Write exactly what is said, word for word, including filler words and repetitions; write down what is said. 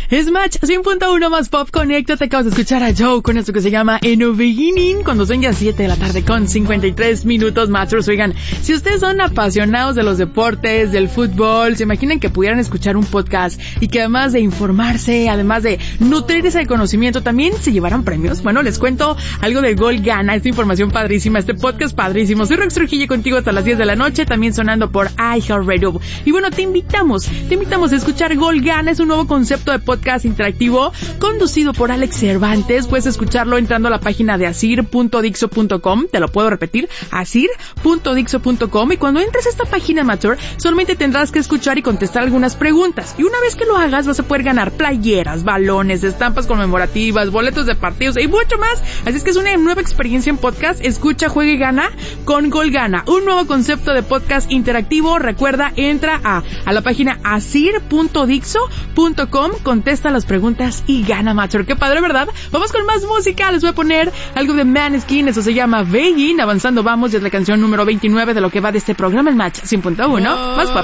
Es Match cien punto uno más Pop Connecta. Te acabas de escuchar a Joe con esto que se llama In the Beginning, cuando son ya siete de la tarde con cincuenta y tres minutos, Matchers. Oigan, si ustedes son apasionados de los deportes, del fútbol, se imaginan que pudieran escuchar un podcast y que además de informarse, además de nutrirse de conocimiento, también se llevaran premios. Bueno, les cuento algo de Gol Gana, esta información padrísima, este podcast padrísimo. Soy Rox Trujillo contigo hasta las diez de la noche, también sonando por iHeartRadio. Y bueno, te invitamos, te invitamos a escuchar Gol Gana, es un nuevo concepto de podcast interactivo conducido por Alex Cervantes. Puedes escucharlo entrando a la página de asir punto dixo punto com, te lo puedo repetir, asir punto dixo punto com, y cuando entres a esta página, Mature, solamente tendrás que escuchar y contestar algunas preguntas, y una vez que lo hagas vas a poder ganar playeras, balones, estampas conmemorativas, boletos de partidos y mucho más. Así es que es una nueva experiencia en podcast. Escucha, juega y gana con Gol Gana, un nuevo concepto de podcast interactivo. Recuerda, entra a, a la página asir punto dixo punto com, contesta las preguntas y gana, Mature. Qué padre, ¿verdad? Vamos con más música. Les voy a poner algo de Maneskin, eso se llama Begging. Avanzando vamos, y es la canción número veintinueve de lo que va de este programa, el Match cien punto uno más Pop